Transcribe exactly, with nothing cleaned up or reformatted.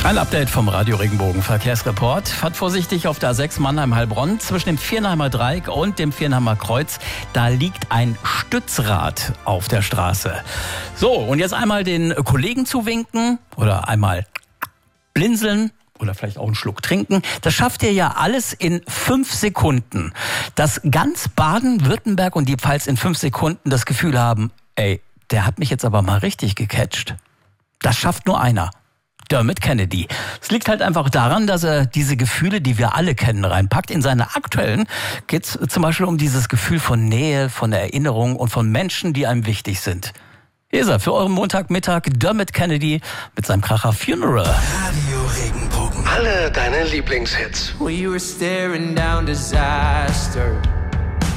Ein Update vom Radio Regenbogen Verkehrsreport. Fahrt vorsichtig auf der A sechs Mannheim-Heilbronn zwischen dem Viernheimer Dreieck und dem Viernheimer Kreuz. Da liegt ein Stützrad auf der Straße. So, und jetzt einmal den Kollegen zuwinken oder einmal blinzeln oder vielleicht auch einen Schluck trinken. Das schafft ihr ja alles in fünf Sekunden. Dass ganz Baden-Württemberg und die Pfalz in fünf Sekunden das Gefühl haben, ey, der hat mich jetzt aber mal richtig gecatcht. Das schafft nur einer. Dermot Kennedy. Es liegt halt einfach daran, dass er diese Gefühle, die wir alle kennen, reinpackt. In seiner aktuellen geht es zum Beispiel um dieses Gefühl von Nähe, von Erinnerung und von Menschen, die einem wichtig sind. Hier ist er für euren Montagmittag, Dermot Kennedy mit seinem Kracher Funeral. Radio Regenbogen. Alle deine Lieblingshits. We were staring down disaster.